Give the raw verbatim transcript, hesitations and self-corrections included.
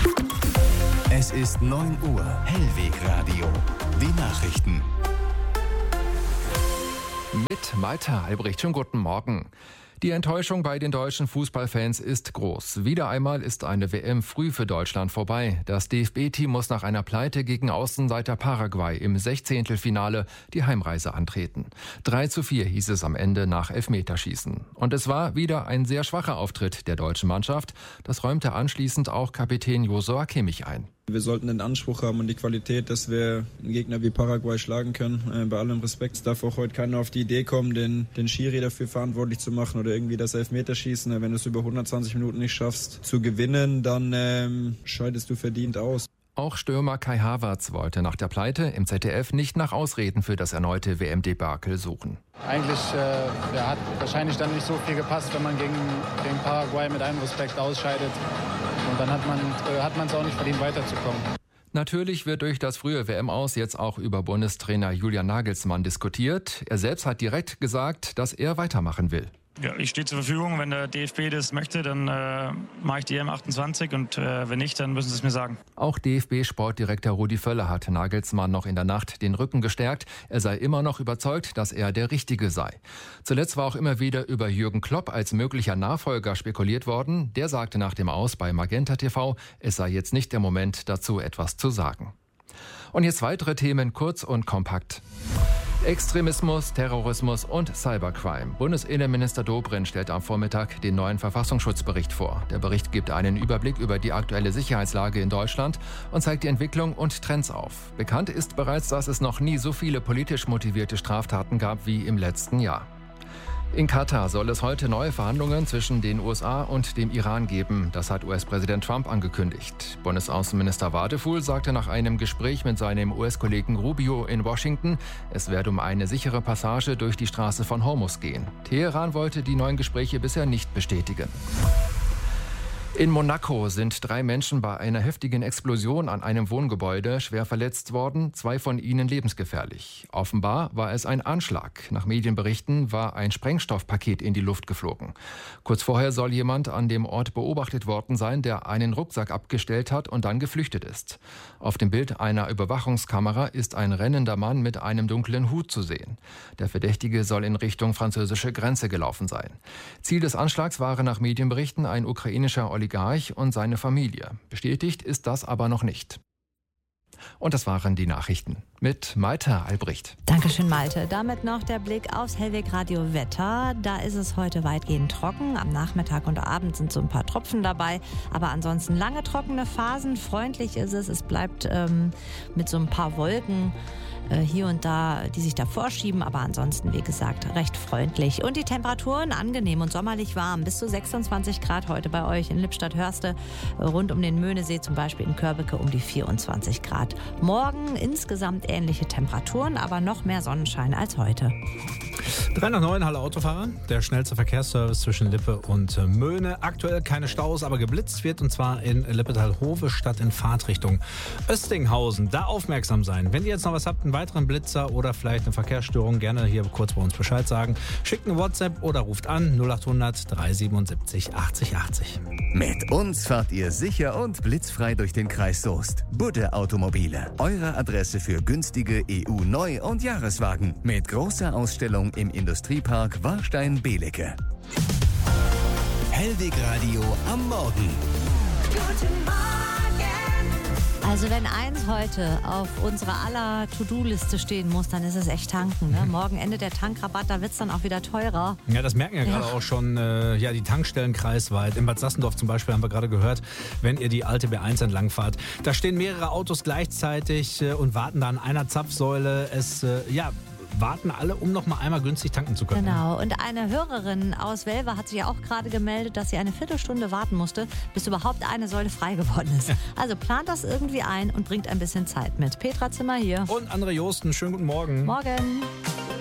Es ist neun Uhr. Hellwegradio. Die Nachrichten. Mit Malte Albrecht. Schönen guten Morgen. Die Enttäuschung bei den deutschen Fußballfans ist groß. Wieder einmal ist eine W M früh für Deutschland vorbei. Das D F B-Team muss nach einer Pleite gegen Außenseiter Paraguay im Sechzehntelfinale die Heimreise antreten. drei zu vier hieß es am Ende nach Elfmeterschießen. Und es war wieder ein sehr schwacher Auftritt der deutschen Mannschaft. Das räumte anschließend auch Kapitän Josua Kimmich ein. Wir sollten den Anspruch haben und die Qualität, dass wir einen Gegner wie Paraguay schlagen können. Äh, bei allem Respekt, es darf auch heute keiner auf die Idee kommen, den, den Schiri dafür verantwortlich zu machen oder irgendwie das Elfmeterschießen. Wenn du es über hundertzwanzig Minuten nicht schaffst zu gewinnen, dann ähm, scheidest du verdient aus. Auch Stürmer Kai Havertz wollte nach der Pleite im Z D F nicht nach Ausreden für das erneute W M-Debakel suchen. Eigentlich äh, ja, hat wahrscheinlich dann nicht so viel gepasst, wenn man gegen, gegen Paraguay mit allem Respekt ausscheidet. Und dann hat man äh, hat man es auch nicht verdient, weiterzukommen. Natürlich wird durch das frühe W M-Aus jetzt auch über Bundestrainer Julian Nagelsmann diskutiert. Er selbst hat direkt gesagt, dass er weitermachen will. Ja, ich stehe zur Verfügung. Wenn der D F B das möchte, dann äh, mache ich die E M achtundzwanzig und äh, wenn nicht, dann müssen sie es mir sagen. Auch D F B-Sportdirektor Rudi Völler hat Nagelsmann noch in der Nacht den Rücken gestärkt. Er sei immer noch überzeugt, dass er der Richtige sei. Zuletzt war auch immer wieder über Jürgen Klopp als möglicher Nachfolger spekuliert worden. Der sagte nach dem Aus bei Magenta T V, es sei jetzt nicht der Moment, dazu etwas zu sagen. Und jetzt weitere Themen kurz und kompakt. Extremismus, Terrorismus und Cybercrime. Bundesinnenminister Dobrindt stellt am Vormittag den neuen Verfassungsschutzbericht vor. Der Bericht gibt einen Überblick über die aktuelle Sicherheitslage in Deutschland und zeigt die Entwicklung und Trends auf. Bekannt ist bereits, dass es noch nie so viele politisch motivierte Straftaten gab wie im letzten Jahr. In Katar soll es heute neue Verhandlungen zwischen den U S A und dem Iran geben. Das hat U S-Präsident Trump angekündigt. Bundesaußenminister Wadefuhl sagte nach einem Gespräch mit seinem U S-Kollegen Rubio in Washington, es werde um eine sichere Passage durch die Straße von Hormuz gehen. Teheran wollte die neuen Gespräche bisher nicht bestätigen. In Monaco sind drei Menschen bei einer heftigen Explosion an einem Wohngebäude schwer verletzt worden, zwei von ihnen lebensgefährlich. Offenbar war es ein Anschlag. Nach Medienberichten war ein Sprengstoffpaket in die Luft geflogen. Kurz vorher soll jemand an dem Ort beobachtet worden sein, der einen Rucksack abgestellt hat und dann geflüchtet ist. Auf dem Bild einer Überwachungskamera ist ein rennender Mann mit einem dunklen Hut zu sehen. Der Verdächtige soll in Richtung französische Grenze gelaufen sein. Ziel des Anschlags waren nach Medienberichten ein ukrainischer Oligarch und seine Familie. Bestätigt ist das aber noch nicht. Und das waren die Nachrichten mit Malte Albrecht. Dankeschön, Malte. Damit noch der Blick aufs Hellwegradio Wetter. Da ist es heute weitgehend trocken. Am Nachmittag und Abend sind so ein paar Tropfen dabei. Aber ansonsten lange trockene Phasen. Freundlich ist es. Es bleibt ähm, mit so ein paar Wolken äh, hier und da, die sich da vorschieben. Aber ansonsten, wie gesagt, recht freundlich. Und die Temperaturen angenehm und sommerlich warm. Bis zu sechsundzwanzig Grad heute bei euch in Lippstadt-Hörste. Rund um den Möhnesee, zum Beispiel in Körbeke, um die vierundzwanzig Grad. Morgen insgesamt ähnliche Temperaturen, aber noch mehr Sonnenschein als heute. drei nach neun, Hallo Autofahrer. Der schnellste Verkehrsservice zwischen Lippe und Möhne. Aktuell keine Staus, aber geblitzt wird, und zwar in Lippetal-Hove statt in Fahrtrichtung Östinghausen. Da aufmerksam sein. Wenn ihr jetzt noch was habt, einen weiteren Blitzer oder vielleicht eine Verkehrsstörung, gerne hier kurz bei uns Bescheid sagen. Schickt eine WhatsApp oder ruft an null acht hundert dreihundertsiebenundsiebzig achtzig achtzig. Mit uns fahrt ihr sicher und blitzfrei durch den Kreis Soest. Budde Automobile. Eure Adresse für günstige E U-Neu- und Jahreswagen. Mit großer Ausstellung im Industriepark Warstein-Belecke. Hellwegradio am Morgen. Guten Morgen. Also wenn eins heute auf unserer aller To-Do-Liste stehen muss, dann ist es echt tanken. Ne? Morgen endet der Tankrabatt, da wird es dann auch wieder teurer. Ja, das merken ja, ja. gerade auch schon äh, ja, die Tankstellen kreisweit. In Bad Sassendorf zum Beispiel haben wir gerade gehört, wenn ihr die alte B eins entlang fahrt. Da stehen mehrere Autos gleichzeitig äh, und warten da an einer Zapfsäule. Es, äh, ja... warten alle, um noch mal einmal günstig tanken zu können. Genau. Und eine Hörerin aus Welver hat sich ja auch gerade gemeldet, dass sie eine Viertelstunde warten musste, bis überhaupt eine Säule frei geworden ist. Also plant das irgendwie ein und bringt ein bisschen Zeit mit. Petra Zimmer hier. Und André Josten, schönen guten Morgen. Morgen.